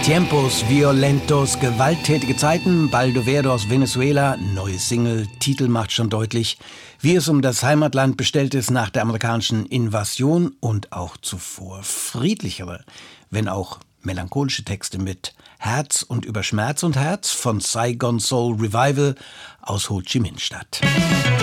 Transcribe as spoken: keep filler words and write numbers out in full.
Tiempos violentos, gewalttätige Zeiten, Baldovero aus Venezuela, neue Single, Titel macht schon deutlich, wie es um das Heimatland bestellt ist nach der amerikanischen Invasion und auch zuvor. Friedlichere, wenn auch melancholische Texte mit Herz und über Schmerz und Herz von Saigon Soul Revival aus Ho Chi Minh Stadt.